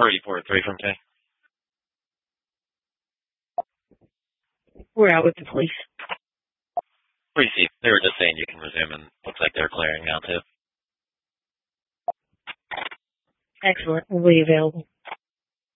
report 3 from K. We're out with the police. Receive. They were just saying you can resume, and looks like they're clearing now, too. Excellent. We'll be available.